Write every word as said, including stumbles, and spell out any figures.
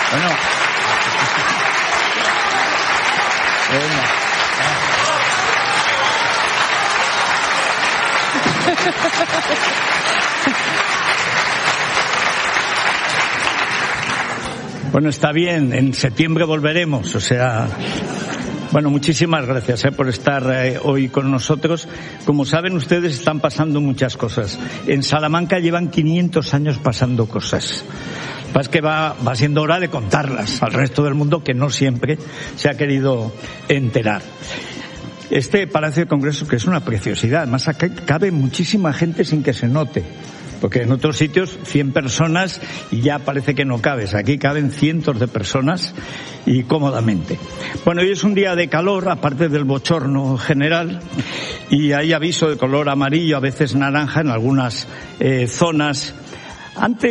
Bueno. Bueno, está bien, en septiembre volveremos, o sea... Bueno, muchísimas gracias eh, por estar eh, hoy con nosotros. Como saben ustedes, están pasando muchas cosas. En Salamanca llevan quinientos años pasando cosas. Lo que pasa es que va, va siendo hora de contarlas al resto del mundo, que no siempre se ha querido enterar. Este Palacio de Congresos, que es una preciosidad, además acá cabe muchísima gente sin que se note. Porque en otros sitios cien personas y ya parece que no cabes. Aquí caben cientos de personas y cómodamente. Bueno, hoy es un día de calor, aparte del bochorno general, y hay aviso de color amarillo, a veces naranja en algunas eh, zonas. Antes